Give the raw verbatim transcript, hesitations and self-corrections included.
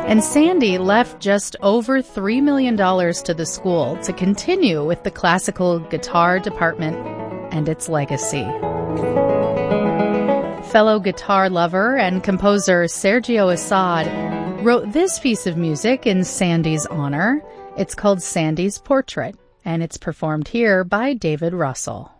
And Sandy left just over three million dollars to the school to continue with the classical guitar department and its legacy. Fellow guitar lover and composer Sergio Assad wrote this piece of music in Sandy's honor. It's called Sandy's Portrait, and it's performed here by David Russell.